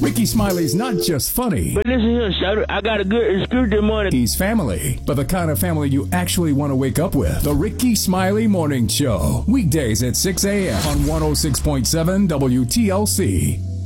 Ricky Smiley's not just funny. But listen here, Shouter, I got a good excuse this morning. He's family, but the kind of family you actually want to wake up with. The Ricky Smiley Morning Show. Weekdays at 6 a.m. on 106.7 WTLC.